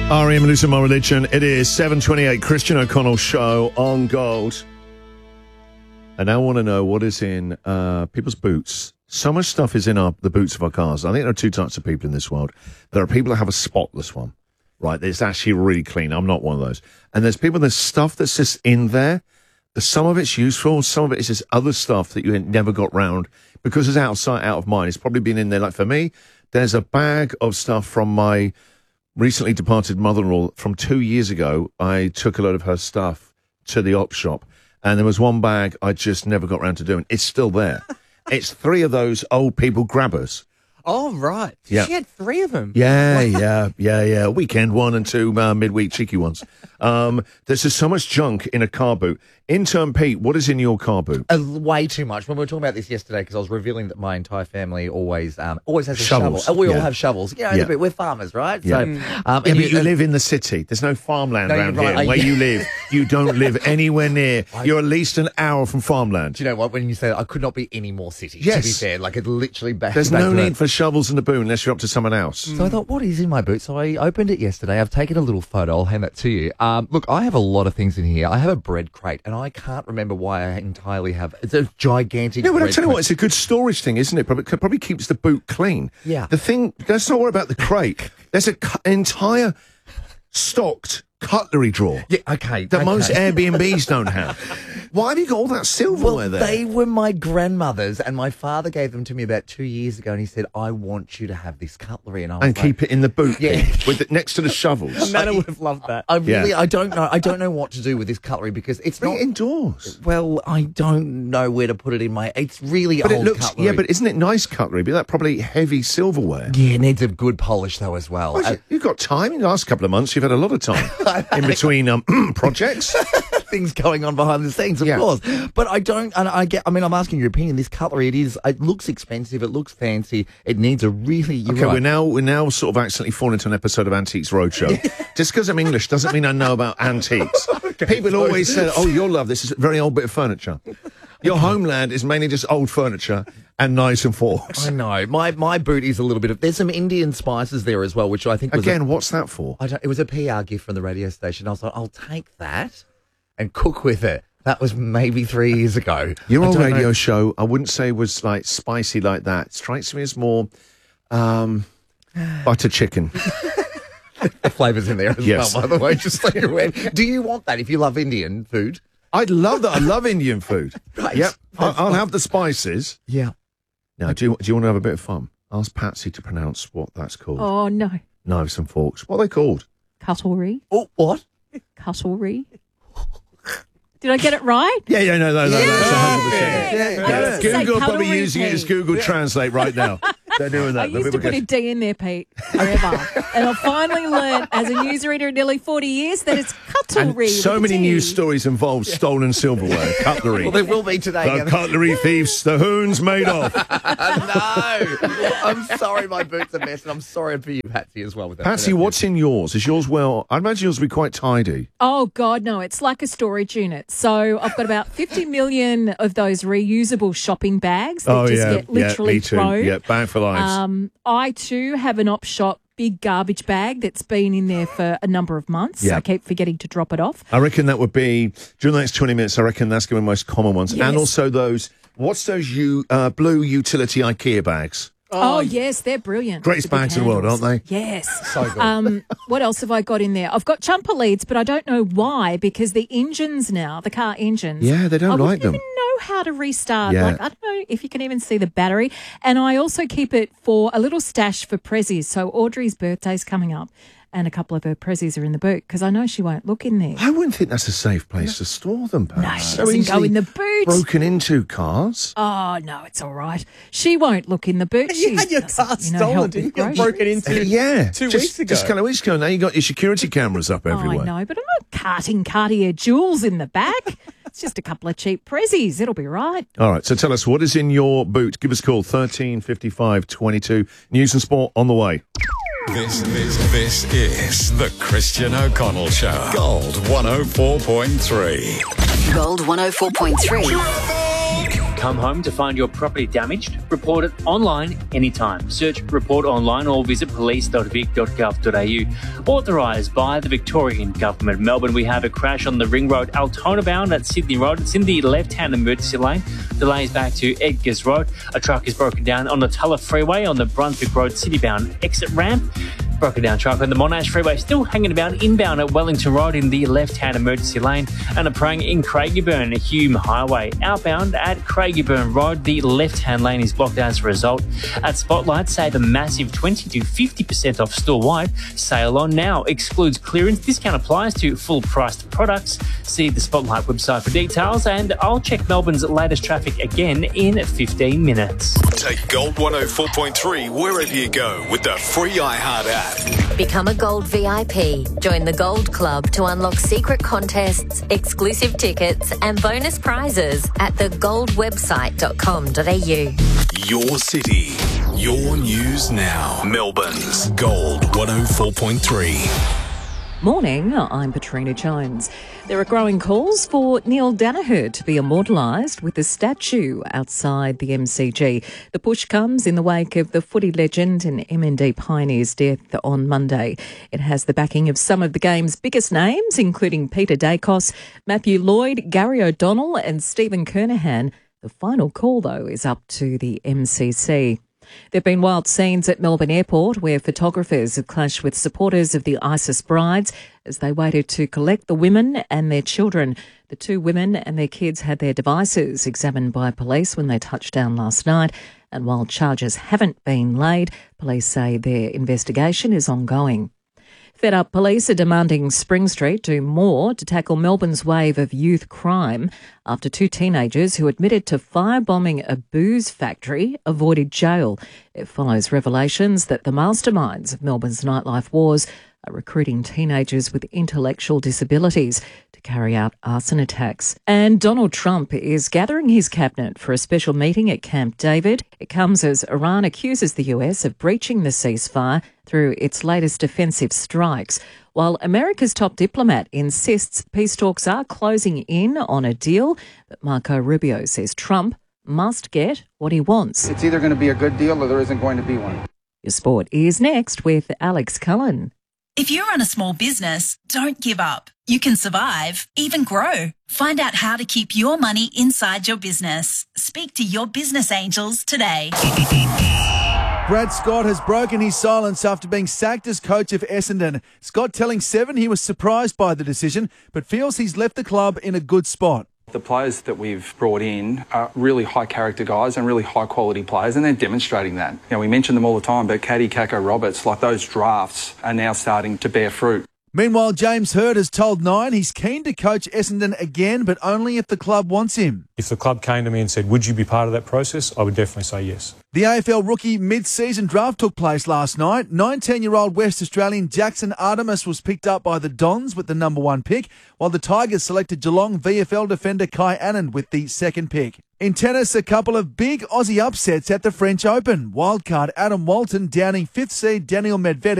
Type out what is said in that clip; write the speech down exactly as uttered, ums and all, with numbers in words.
R E M Losing My Religion. It is seven twenty-eight, Christian O'Connell Show on Gold. And I want to know what is in uh, people's boots. So much stuff is in our, the boots of our cars. I think there are two types of people in this world. There are people that have a spotless one, right? It's actually really clean. I'm not one of those. And there's people, there's stuff that's just in there. Some of it's useful. Some of it is just other stuff that you never got round because it's out of sight, out of mind. It's probably been in there. Like for me, there's a bag of stuff from my recently departed mother-in-law from two years ago. I took a load of her stuff to the op shop, and there was one bag I just never got around to doing. It's still there. It's three of those old people grabbers. Oh, right. Yeah. She had three of them. Yeah, yeah, yeah, yeah. Weekend one and two uh, midweek cheeky ones. Um, there's just so much junk in a car boot. Intern Pete, what is in your car boot? Uh, way too much. When we were talking about this yesterday, because I was revealing that my entire family always um, always has a Shovels. shovel. Uh, we Yeah. all have shovels. You know, Yeah. but we're farmers, right? Yeah. So, um, Yeah, and but you and- live in the city. There's no farmland No, you're around right. here. I- Where yeah. you live, you don't live anywhere near. You're at least an hour from farmland. Do you know what? When you say that, I could not be any more city, Yes. to be fair. Like, it literally back There's back no to need it. for shovels in the boot unless you're up to someone else. So I thought, what is in my boot? So I opened it yesterday. I've taken a little photo. I'll hand that to you. Um, look, I have a lot of things in here. I have a bread crate, and I can't remember why I entirely have. It's a gigantic. No, but I bread tell you what, crate. it's a good storage thing, isn't it? Probably, probably keeps the boot clean. Yeah. The thing, let's not worry about the crate. There's a cu- entire stocked cutlery drawer Yeah, okay. that okay. most Airbnbs don't have. Why have you got all that silverware Well, there? they were my grandmother's, and my father gave them to me about two years ago, and he said, I want you to have this cutlery. And I was and like, keep it in the boot, Yeah. Pete, with it next to the shovels. Nana would have loved that. I really, Yeah. I don't know. I don't know what to do with this cutlery because it's Bring not. it indoors. Well, I don't know where to put it in my. It's really But old it looks, cutlery. yeah, but isn't it nice cutlery? But that probably heavy silverware. yeah, it needs a good polish though as well. Well, Uh, you've got time. In the last couple of months, you've had a lot of time in between um, projects. things going on behind the scenes, of Yeah. course. But I don't, and I get, I mean, I'm asking your opinion. This cutlery, it is, it looks expensive, it looks fancy, it needs a really, you're Okay, right. we're now we're now sort of accidentally falling into an episode of Antiques Roadshow. Just because I'm English doesn't mean I know about antiques. People always say, "Oh, you'll love this. It's a very old bit of furniture." Your homeland is mainly just old furniture and knives and forks. I know. My my boot is a little bit of, there's some Indian spices there as well, which I think was Again, a, what's that for? I don't, it was a P R gift from the radio station. I was like, I'll take that and cook with it. That was maybe three years ago. Your I old don't radio know. show, I wouldn't say was like spicy like that. It strikes me as more um, butter chicken. The flavours in there as Yes. well, by the way, just so you're aware. Do you want that if you love Indian food? I'd love that. I love Indian food. Right. Yep. I- I'll have the spices. Yeah. Now, do you, do you want to have a bit of fun? Ask Patsy to pronounce what that's called. Oh, no. Knives and forks. What are they called? Cutlery. Oh, what? Cutlery. Did I get it right? Yeah, yeah, no, no, no, that's one hundred percent. Yeah, Yeah. I was to say Google probably cutlery, using it as Pete. Google Translate right now. They're doing that. I The used to people put a get- D in there, Pete, forever. And I finally learned as a newsreader in nearly forty years that it's cutlery. and so with a many D. news stories involve stolen silverware, cutlery. Well, there will be today. The cutlery thieves, the hoons made off. No, I'm sorry, my boots are a mess, and I'm sorry for you, Patsy, as well. With that. Patsy, what's in yours? Is yours well? I imagine yours will be quite tidy. Oh, God, no. It's like a storage unit. So I've got about fifty million of those reusable shopping bags that Oh just yeah, get literally yeah, me too. thrown. Yeah, bag for lives. Um, I too have an op shop big garbage bag that's been in there for a number of months. Yeah. I keep forgetting to drop it off. I reckon that would be during the next twenty minutes. I reckon that's going to be the most common ones, Yes. and also those. What's those you uh, blue utility IKEA bags? Oh, yes, they're brilliant. Greatest The big bags in the world, handles. aren't they? Yes. So good. Um, what else have I got in there? I've got jumper leads, but I don't know why, because the engines now, the car engines. Yeah, they don't I like wouldn't them. even know how to restart. Yeah. Like, I don't know if you can even see the battery. And I also keep it for a little stash for prezzies. So Audrey's birthday's coming up, and a couple of her prezzies are in the boot, because I know she won't look in there. I wouldn't think that's a safe place to store them. Perhaps. No, she So doesn't go easily in the boot. Broken into cars. Oh, no, it's all right. She won't look in the boot. She You had your doesn't, car you know, stolen, help didn't with you? groceries. Broken into Yeah, two just, weeks ago. Just a couple of weeks ago. Now you got your security cameras up everywhere. I know, but I'm not carting Cartier jewels in the back. It's just a couple of cheap prezzies. It'll be right. All right, so tell us, what is in your boot? Give us a call, thirteen fifty-five twenty-two. News and sport on the way. This, this, this is the Christian O'Connell Show. Gold one oh four point three. Gold one oh four point three. come home to find your property damaged? Report it online anytime. Search Report Online or visit police dot vic dot gov dot a u. Authorised by the Victorian Government. Melbourne, we have a crash on the Ring Road, Altona bound at Sydney Road. It's in the left-hand emergency lane. Delays back to Edgars Road. A truck is broken down on the Tulla Freeway on the Brunswick Road city-bound exit ramp. Broken down truck on the Monash Freeway still hanging about inbound at Wellington Road in the left-hand emergency lane, and a praying in Craigieburn, Hume Highway. Outbound at Craigieburn Road, the left-hand lane is blocked as a result. At Spotlight, save a massive twenty to fifty percent off store-wide. Sale on now. Excludes clearance. Discount applies to full-priced products. See the Spotlight website for details, and I'll check Melbourne's latest traffic again in fifteen minutes. Take Gold one oh four point three wherever you go with the free iHeart app. Become a Gold V I P. Join the Gold Club to unlock secret contests, exclusive tickets and bonus prizes at the gold website dot com dot a u. Your city, your news now. Melbourne's Gold one oh four point three. Morning, I'm Katrina Jones. There are growing calls for Neil Danaher to be immortalised with a statue outside the M C G. The push comes in the wake of the footy legend and M N D pioneer's death on Monday. It has the backing of some of the game's biggest names, including Peter Dacos, Matthew Lloyd, Gary O'Donnell and Stephen Kernahan. The final call, though, is up to the M C C. There have been wild scenes at Melbourne Airport where photographers have clashed with supporters of the ISIS brides as they waited to collect the women and their children. The two women and their kids had their devices examined by police when they touched down last night, and while charges haven't been laid, police say their investigation is ongoing. Fed up police are demanding Spring Street do more to tackle Melbourne's wave of youth crime after two teenagers who admitted to firebombing a booze factory avoided jail. It follows revelations that the masterminds of Melbourne's nightlife wars are recruiting teenagers with intellectual disabilities to carry out arson attacks. And Donald Trump is gathering his cabinet for a special meeting at Camp David. It comes as Iran accuses the U S of breaching the ceasefire through its latest offensive strikes, while America's top diplomat insists peace talks are closing in on a deal. But Marco Rubio says Trump must get what he wants. It's either going to be a good deal or there isn't going to be one. Your sport is next with Alex Cullen. If you run a small business, don't give up. You can survive, even grow. Find out how to keep your money inside your business. Speak to your business angels today. Brad Scott has broken his silence after being sacked as coach of Essendon. Scott telling Seven he was surprised by the decision, but feels he's left the club in a good spot. The players that we've brought in are really high character guys and really high quality players, and they're demonstrating that. You know, we mention them all the time, but Caddy, Kako, Roberts, like those drafts are now starting to bear fruit. Meanwhile, James Hird has told Nine he's keen to coach Essendon again, but only if the club wants him. If the club came to me and said, would you be part of that process? I would definitely say yes. The A F L rookie mid-season draft took place last night. nineteen-year-old West Australian Jackson Artemis was picked up by the Dons with the number one pick, while the Tigers selected Geelong V F L defender Kai Annan with the second pick. In tennis, a couple of big Aussie upsets at the French Open. Wildcard Adam Walton downing fifth seed Daniel Medvedev.